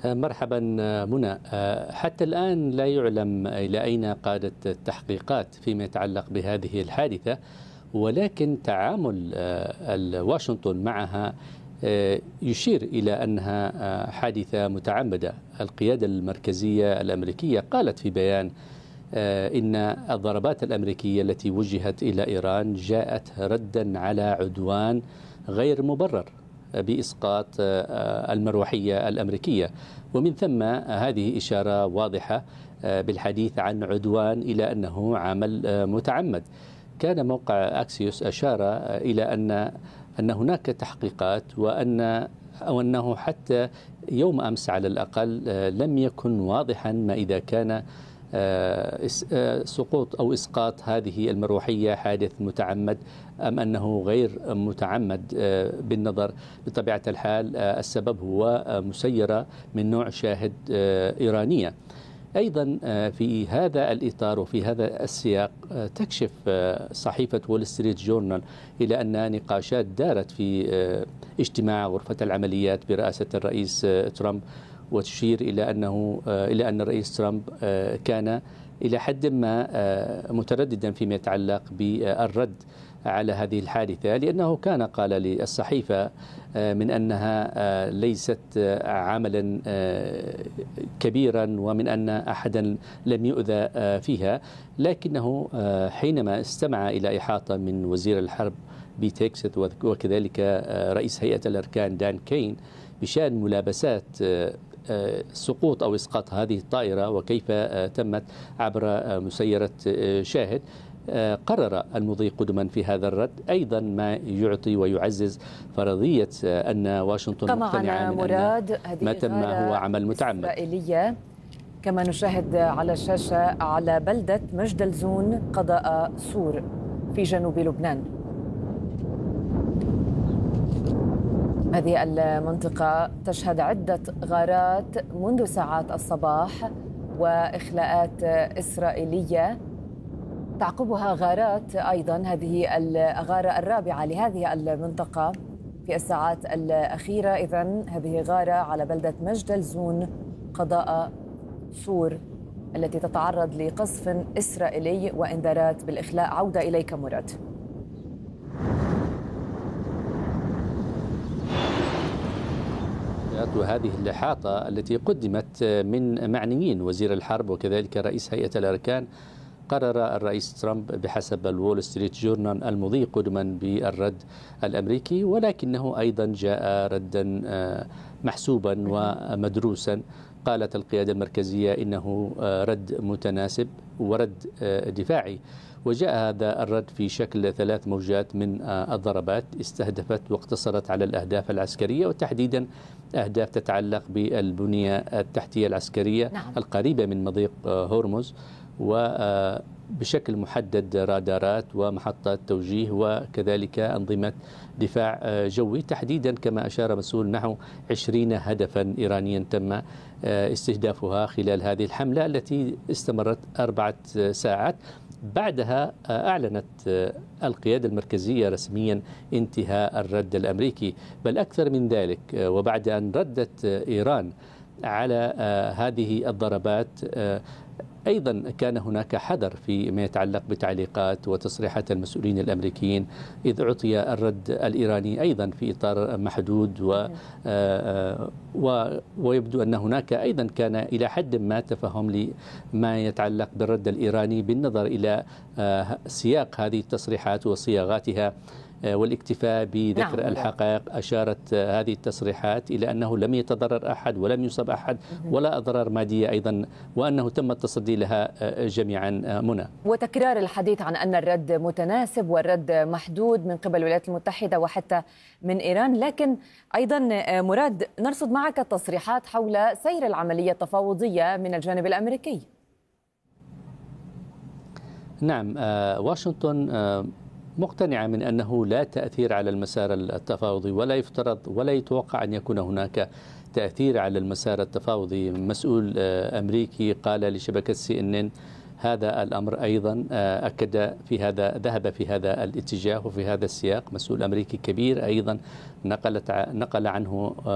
مرحبا منى. حتى الآن لا يعلم إلى أين قادت التحقيقات فيما يتعلق بهذه الحادثة، ولكن تعامل واشنطن معها يشير إلى أنها حادثة متعمدة. القيادة المركزية الأمريكية قالت في بيان إن الضربات الأمريكية التي وجهت إلى إيران جاءت ردا على عدوان غير مبرر بإسقاط المروحية الأمريكية، ومن ثم هذه إشارة واضحة بالحديث عن عدوان إلى أنه عمل متعمد. كان موقع أكسيوس أشار إلى أن هناك تحقيقات وأنه حتى يوم أمس على الأقل لم يكن واضحا ما إذا كان سقوط أو إسقاط هذه المروحية حادث متعمد أم أنه غير متعمد. بالنظر بطبيعة الحال السبب هو مسيرة من نوع شاهد إيرانية. أيضا في هذا الإطار وفي هذا السياق تكشف صحيفة وول ستريت جورنال إلى أن نقاشات دارت في اجتماع غرفة العمليات برئاسة الرئيس ترامب، وتشير إلى أن الرئيس ترامب كان إلى حد ما مترددا فيما يتعلق بالرد على هذه الحادثة، لأنه كان قال للصحيفة من أنها ليست عملا كبيرا ومن أن أحدا لم يؤذى فيها، لكنه حينما استمع إلى إحاطة من وزير الحرب بتكساس وكذلك رئيس هيئة الأركان دان كين بشأن ملابسات سقوط أو إسقاط هذه الطائرة وكيف تمت عبر مسيرة شاهد، قرر المضي قدما في هذا الرد، أيضا ما يعطي ويعزز فرضية أن واشنطن مقتنعة من أن ما تم هو عمل متعمد. إسرائيلية كما نشاهد على الشاشة على بلدة مجدلزون قضاء سور في جنوب لبنان. هذه المنطقة تشهد عدة غارات منذ ساعات الصباح وإخلاءات إسرائيلية، تعقبها غارات أيضا. هذه الغارة الرابعة لهذه المنطقة في الساعات الأخيرة. إذن هذه غارة على بلدة مجدلزون قضاء سور التي تتعرض لقصف إسرائيلي وإنذارات بالإخلاء. عودة إليك مراد. وهذه الإحاطة التي قدمت من معنيين وزير الحرب وكذلك رئيس هيئة الأركان، قرر الرئيس ترامب بحسب الوول ستريت جورنال المضي قدما بالرد الأمريكي، ولكنه أيضا جاء ردا محسوبا ومدروسا. قالت القيادة المركزية إنه رد متناسب ورد دفاعي، وجاء هذا الرد في شكل 3 موجات من الضربات استهدفت واقتصرت على الأهداف العسكرية، وتحديدا أهداف تتعلق بالبنية التحتية العسكرية القريبة من مضيق هرمز، وبشكل محدد رادارات ومحطات توجيه وكذلك أنظمة دفاع جوي. تحديدا كما أشار مسؤول نحو 20 هدفا إيرانيا تم استهدافها خلال هذه الحملة التي استمرت 4 ساعات. بعدها أعلنت القيادة المركزية رسميا انتهاء الرد الأمريكي، بل أكثر من ذلك، وبعد أن ردت إيران على هذه الضربات أيضا كان هناك حذر فيما يتعلق بتعليقات وتصريحات المسؤولين الأمريكيين، إذ عطي الرد الإيراني أيضا في إطار محدود ويبدو أن هناك أيضا كان إلى حد ما تفهم لما يتعلق بالرد الإيراني بالنظر إلى سياق هذه التصريحات وصياغاتها والاكتفاء بذكر الحقائق. أشارت هذه التصريحات إلى أنه لم يتضرر أحد ولم يصاب أحد ولا أضرار مادية أيضا، وأنه تم التصدي لها جميعا. منى، وتكرار الحديث عن أن الرد متناسب والرد محدود من قبل الولايات المتحدة وحتى من إيران. لكن أيضا مراد، نرصد معك التصريحات حول سير العملية التفاوضية من الجانب الأمريكي. نعم، واشنطن مقتنعة من أنه لا تأثير على المسار التفاوضي، ولا يفترض ولا يتوقع أن يكون هناك تأثير على المسار التفاوضي. مسؤول أمريكي قال لشبكة CNN هذا الأمر أيضا، أكد في هذا، ذهب في هذا الاتجاه وفي هذا السياق. مسؤول أمريكي كبير أيضا نقل عنه